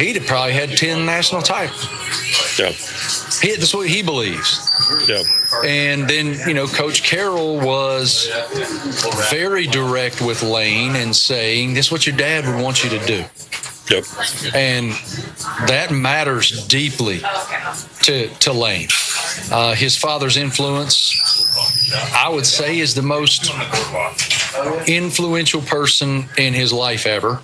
he'd have probably had 10 national titles. Yeah. That's what he believes. Yeah. And then, Coach Carroll was very direct with Lane and saying, this is what your dad would want you to do. Yep. And that matters deeply to Lane. His father's influence, I would say, is the most influential person in his life ever.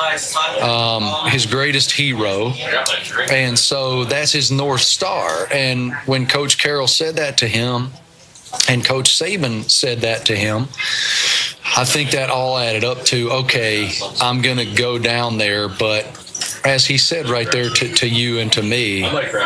His greatest hero. And so that's his North Star. And when Coach Carroll said that to him, and Coach Saban said that to him, I think that all added up to, okay, I'm going to go down there. But as he said right there to you and to me,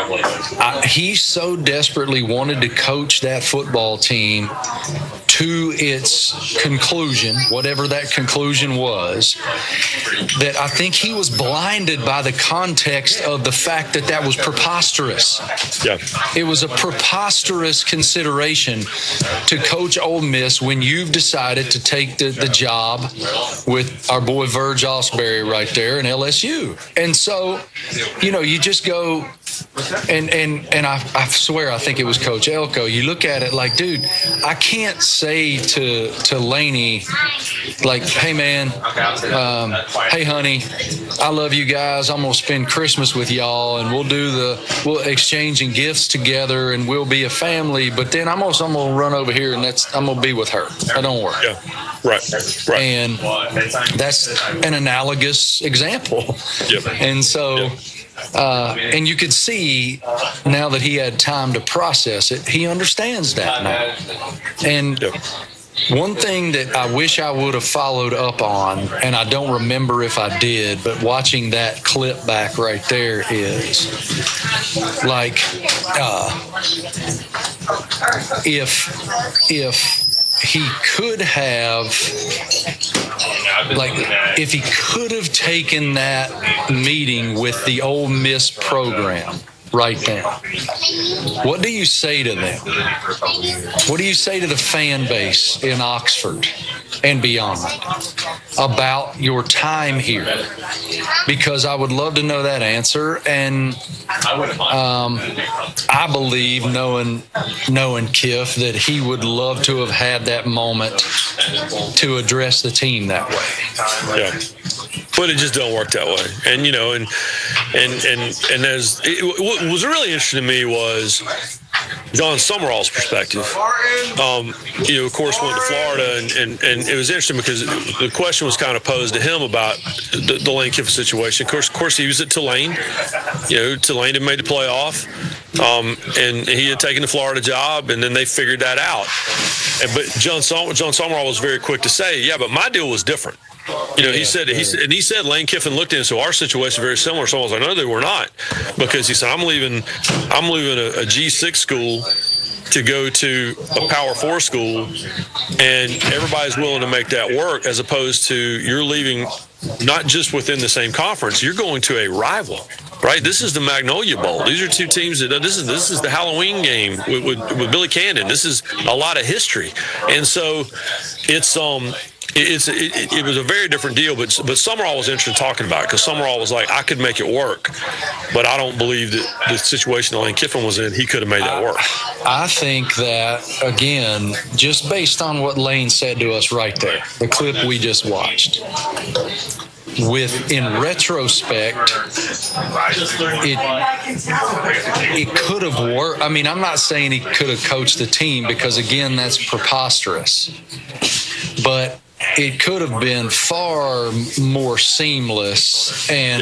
he so desperately wanted to coach that football team to its conclusion, whatever that conclusion was, that I think he was blinded by the context of the fact that was preposterous. Yeah. It was a preposterous consideration to coach Ole Miss when you've decided to take the job with our boy Verge Osbury right there in LSU. And so, you just go, and I swear I think it was Coach Elko. You look at it like, dude, I can't say to Laney, like, hey man, hey honey, I love you guys. I'm gonna spend Christmas with y'all, and we'll exchanging gifts together, and we'll be a family. But then I'm gonna run over here, and I'm gonna be with her. That don't work. Yeah. Right. And that's an analogous example. Yep. And so. And you could see now that he had time to process it, he understands that now. And one thing that I wish I would have followed up on, and I don't remember if I did, but watching that clip back right there is like, if he could have, if he could have taken that meeting with the Ole Miss program right now, what do you say to them? What do you say to the fan base in Oxford and beyond about your time here? Because I would love to know that answer. And I believe, knowing Kiff, that he would love to have had that moment to address the team that way. Yeah. But it just don't work that way. And, what was really interesting to me was John Summerall's perspective. Of course, went to Florida, and it was interesting because the question was kind of posed to him about the Lane Kiffin situation. Of course, he was at Tulane. Tulane had made the playoff, and he had taken the Florida job, and then they figured that out. But John Summerall was very quick to say, "Yeah, but my deal was different." He said Lane Kiffin looked at it, so our situation is very similar. So I was like, no, they were not, because he said, I'm leaving a G6 school to go to a Power 4 school, and everybody's willing to make that work, as opposed to you're leaving not just within the same conference, you're going to a rival. Right, this is the Magnolia Bowl. These are two teams that this is the Halloween game with Billy Cannon. This is a lot of history, and so it was a very different deal. But Summerall was interested in talking about it, because Summerall was like, I could make it work, but I don't believe that the situation that Lane Kiffin was in, he could have made that work. I think that, again, just based on what Lane said to us right there, the clip we just watched, in retrospect, it could have worked. I mean, I'm not saying he could have coached the team, because, again, that's preposterous. But it could have been far more seamless and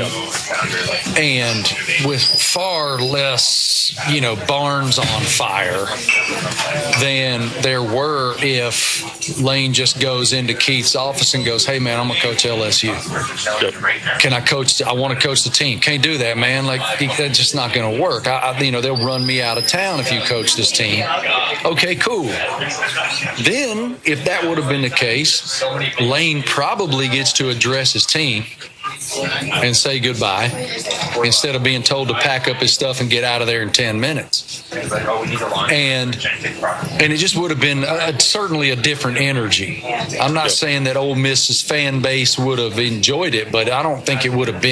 with far less, barns on fire than there were if Lane just goes into Keith's office and goes, hey man, I'm gonna coach LSU. Can I coach? I want to coach the team. Can't do that, man. That's just not gonna work. They'll run me out of town if you coach this team. Okay, cool. Then if that would have been the case, Lane probably gets to address his team and say goodbye instead of being told to pack up his stuff and get out of there in 10 minutes. And it just would have been certainly a different energy. I'm not saying that Ole Miss's fan base would have enjoyed it, but I don't think it would have been